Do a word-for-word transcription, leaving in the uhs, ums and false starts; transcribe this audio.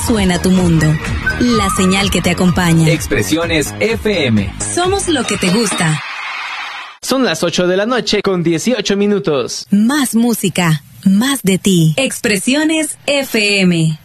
suena tu mundo. La señal que te acompaña. Expresiones F M. Somos lo que te gusta. Son las ocho de la noche con dieciocho minutos. Más música, más de ti. Expresiones F M.